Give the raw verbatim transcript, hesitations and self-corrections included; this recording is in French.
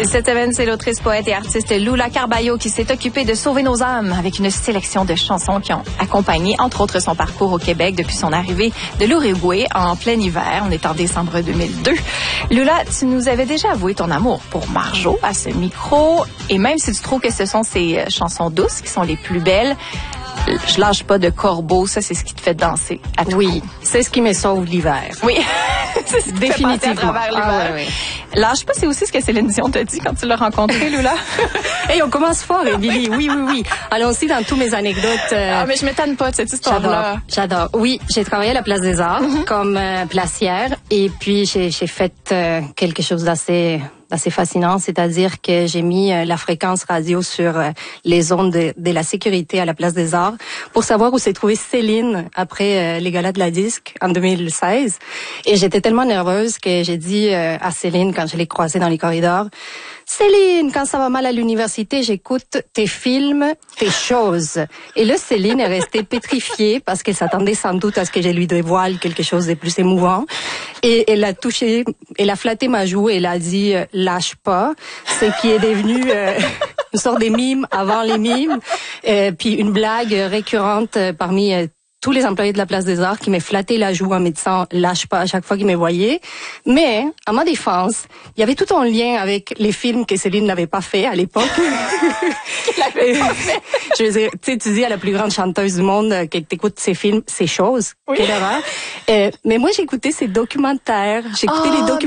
Cette semaine, c'est l'autrice, poète et artiste Lula Carballo qui s'est occupée de sauver nos âmes avec une sélection de chansons qui ont accompagné, entre autres, son parcours au Québec depuis son arrivée de l'Uruguay en plein hiver. On est en décembre deux mille deux. Lula, tu nous avais déjà avoué ton amour pour Marjo à ce micro. Et même si tu trouves que ce sont ses chansons douces qui sont les plus belles, je lâche pas de corbeau, ça c'est ce qui te fait danser à tout Oui, coup. c'est ce qui me sauve l'hiver. Oui, c'est ce qui définitivement. te fait passer à travers l'hiver. Ah, ouais, ouais. Lâche pas, c'est aussi ce que Céline Dion t'a dit quand tu l'as rencontré, Lula. Hey, on commence fort, Émilie. Oui, oui, oui. Allons-y dans tous mes anecdotes. Euh, ah, mais je m'étonne pas de cette histoire-là. J'adore, j'adore. Oui, j'ai travaillé à la Place des Arts mm-hmm. comme euh, placière et puis j'ai, j'ai fait euh, quelque chose d'assez... assez fascinant, c'est-à-dire que j'ai mis euh, la fréquence radio sur euh, les ondes de, de la sécurité à la Place des Arts pour savoir où s'est trouvée Céline après euh, les galas de la disque en deux mille seize. Et j'étais tellement nerveuse que j'ai dit euh, à Céline quand je l'ai croisée dans les corridors, Céline, quand ça va mal à l'université, j'écoute tes films, tes choses. Et là, Céline est restée pétrifiée parce qu'elle s'attendait sans doute à ce que je lui dévoile quelque chose de plus émouvant. Et elle a touché, elle a flatté ma joue et elle a dit euh, lâche pas, ce qui est devenu euh, une sorte de mime avant les mimes, euh, puis une blague récurrente parmi euh, tous les employés de la Place des Arts qui me flattaient la joue en me disant lâche pas à chaque fois qu'ils me voyaient. Mais, à ma défense, il y avait tout un lien avec les films que Céline n'avait pas fait à l'époque. Qu'elle pas fait. Je veux dire, tu sais, tu dis à la plus grande chanteuse du monde que t'écoutes ses films, ses choses. Oui. Quelle horreur. Euh, mais moi, j'écoutais ses documentaires. J'écoutais oh, les documentaires.